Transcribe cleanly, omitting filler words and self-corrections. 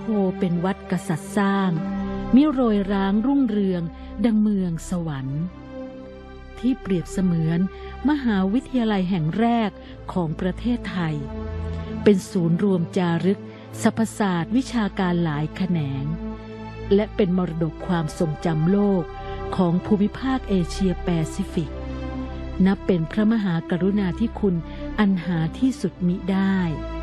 เป็นวัดกษัตริย์สร้างมิโรยร้างรุ่งเรืองดังเมืองสวรรค์ที่เปรียบเสมือนมหาวิทยาลัยแห่งแรกของประเทศไทยเป็นศูนย์รวมจารึกสรรพศาสตร์วิชาการหลายแขนงและเป็นมรดกความทรงจำโลกของภูมิภาคเอเชียแปซิฟิกนับเป็นพระมหากรุณาธิคุณอันหาที่สุดมิได้